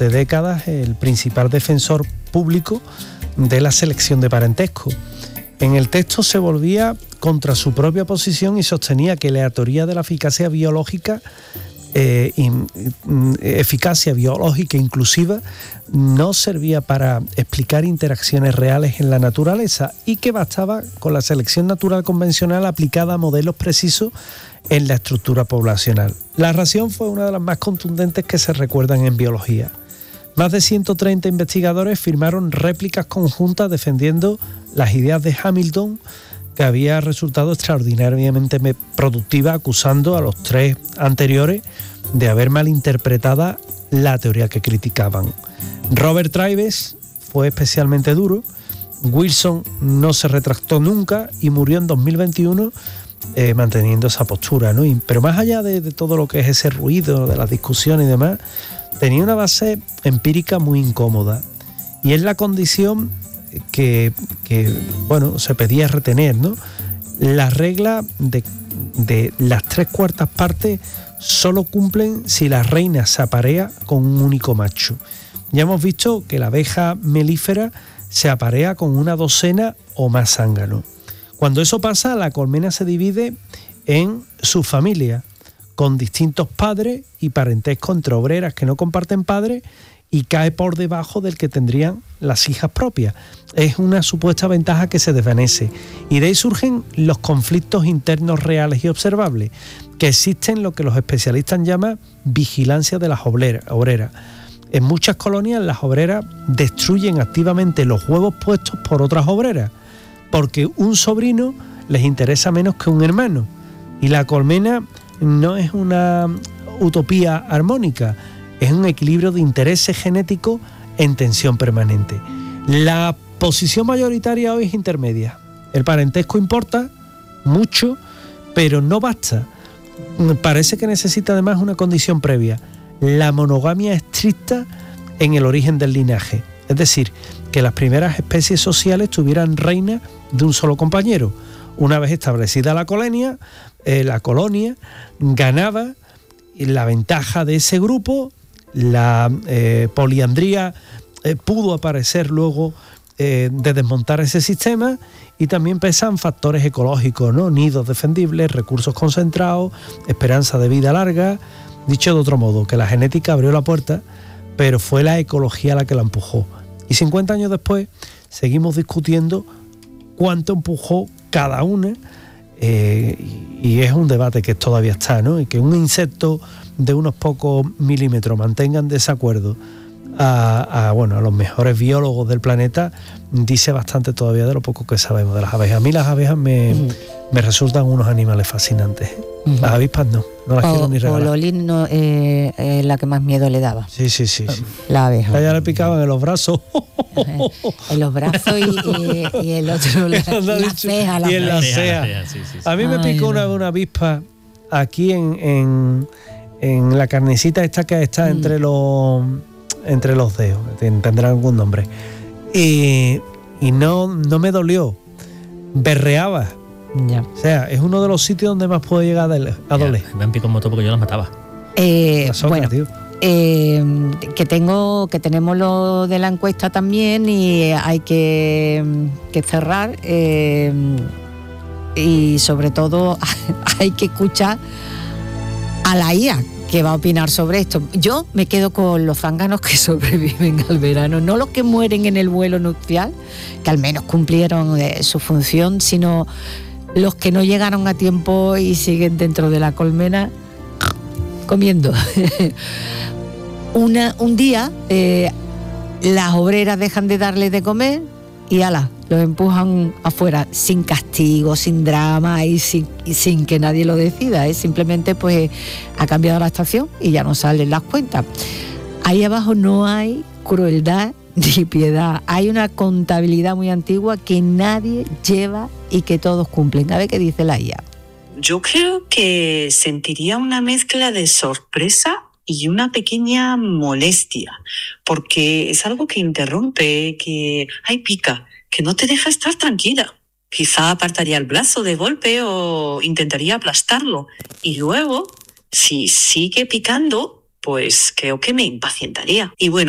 durante décadas el principal defensor público de la selección de parentesco. En el texto se volvía contra su propia posición y sostenía que la teoría de la eficacia biológica inclusiva no servía para explicar interacciones reales en la naturaleza y que bastaba con la selección natural convencional aplicada a modelos precisos en la estructura poblacional. La razón fue una de las más contundentes que se recuerdan en biología. Más de 130 investigadores firmaron réplicas conjuntas defendiendo las ideas de Hamilton, que había resultado extraordinariamente productiva, acusando a los tres anteriores de haber malinterpretada la teoría que criticaban. Robert Travis fue especialmente duro, Wilson no se retractó nunca y murió en 2021 manteniendo esa postura, ¿no? Pero más allá de todo lo que es ese ruido, de las discusiones y demás, tenía una base empírica muy incómoda y es la condición que se pedía retener, ¿no? La regla de las 3/4 partes solo cumplen si la reina se aparea con un único macho. Ya hemos visto que la abeja melífera se aparea con una docena o más zánganos. Cuando eso pasa, la colmena se divide en subfamilias, con distintos padres y parentesco entre obreras que no comparten padres, y cae por debajo del que tendrían las hijas propias. Es una supuesta ventaja que se desvanece. Y de ahí surgen los conflictos internos reales y observables, que existen lo que los especialistas llaman vigilancia de las obreras. En muchas colonias las obreras destruyen activamente los huevos puestos por otras obreras, porque un sobrino les interesa menos que un hermano. Y la colmena no es una utopía armónica, es un equilibrio de intereses genéticos en tensión permanente. La posición mayoritaria hoy es intermedia. El parentesco importa mucho, pero no basta. Parece que necesita además una condición previa: la monogamia estricta en el origen del linaje. Es decir, que las primeras especies sociales tuvieran reinas de un solo compañero. Una vez establecida la colonia ganaba la ventaja de ese grupo. La poliandría pudo aparecer luego de desmontar ese sistema, y también pesan factores ecológicos, ¿no? Nidos defendibles, recursos concentrados, esperanza de vida larga. Dicho de otro modo, que la genética abrió la puerta, pero fue la ecología la que la empujó. Y 50 años después seguimos discutiendo cuánto empujó cada una, y es un debate que todavía está, ¿no? Y que un insecto de unos pocos milímetros mantenga en desacuerdo a los mejores biólogos del planeta, dice bastante todavía de lo poco que sabemos de las abejas. A mí las abejas me resultan unos animales fascinantes. Las avispas no las quiero ni regalar. Loli no, la que más miedo le daba. Sí. La abeja. A ella le picaban en los brazos. En los brazos y el otro la ceja. Y en la ceja. Sí. A mí me picó una avispa aquí en la carnecita esta que está entre los dedos, tendrá algún nombre, y no me dolió, berreaba. Ya. O sea, es uno de los sitios donde más puedo llegar a doler. Me han picado un montón porque yo las mataba. Que tenemos lo de la encuesta también, y hay que cerrar, y sobre todo hay que escuchar a la IA, que va a opinar sobre esto. Yo me quedo con los zánganos que sobreviven al verano, no los que mueren en el vuelo nupcial, que al menos cumplieron su función, sino los que no llegaron a tiempo y siguen dentro de la colmena comiendo. Un día las obreras dejan de darle de comer y ala, los empujan afuera, sin castigo, sin drama y sin que nadie lo decida. Simplemente pues ha cambiado la estación y ya no salen las cuentas. Ahí abajo no hay crueldad ni piedad, hay una contabilidad muy antigua que nadie lleva y que todos cumplen. A ver qué dice la IA. Yo creo que sentiría una mezcla de sorpresa y una pequeña molestia, porque es algo que interrumpe, que pica, que no te deja estar tranquila. Quizá apartaría el brazo de golpe o intentaría aplastarlo. Y luego, si sigue picando, pues creo que me impacientaría. Y bueno,